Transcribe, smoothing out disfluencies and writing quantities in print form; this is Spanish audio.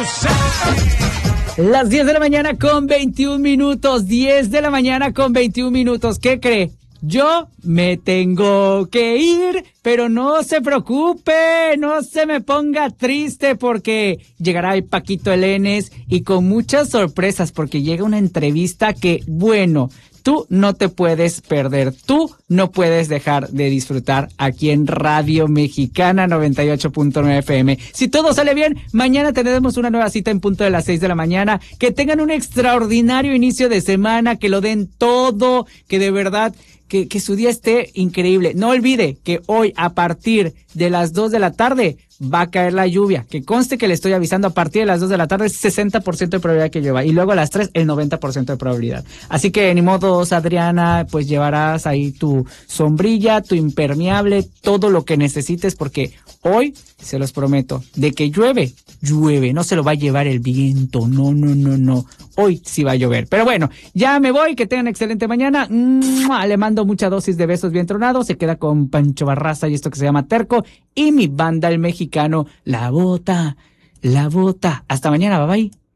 Las 10 de la mañana con 21 minutos. 10 de la mañana con 21 minutos. ¿Qué cree? Yo me tengo que ir, pero no se preocupe, no se me ponga triste porque llegará el Paquito Elenes y con muchas sorpresas porque llega una entrevista que, bueno, tú no te puedes perder, tú no puedes dejar de disfrutar aquí en Radio Mexicana 98.9 FM. Si todo sale bien, mañana tendremos una nueva cita en punto de las 6 de la mañana. Que tengan un extraordinario inicio de semana, que lo den todo, que de verdad, que su día esté increíble. No olvide que hoy a partir de las 2 de la tarde va a caer la lluvia. Que conste que le estoy avisando, a partir de las 2 de la tarde 60% de probabilidad que llueva. Y luego a las 3 el 90% de probabilidad. Así que ni modo, Adriana, pues llevarás ahí tu sombrilla, tu impermeable, todo lo que necesites porque hoy, se los prometo, de que llueve, llueve. No se lo va a llevar el viento. No. Hoy sí va a llover. Pero bueno, ya me voy. Que tengan excelente mañana. Le mando mucha dosis de besos bien tronados. Se queda con Pancho Barraza y esto que se llama Terco. Y mi banda, el mexicano, La Bota. Hasta mañana, bye bye.